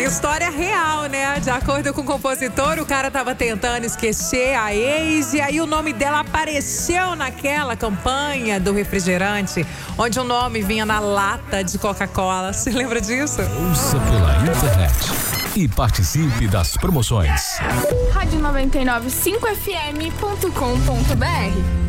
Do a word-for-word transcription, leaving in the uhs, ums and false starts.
História real, né? De acordo com o compositor, o cara tava tentando esquecer a ex e aí o nome dela apareceu naquela campanha do refrigerante, onde o nome vinha na lata de Coca-Cola. Você lembra disso? Ouça pela internet e participe das promoções. rádio noventa e nove ponto cinco F M ponto com ponto B R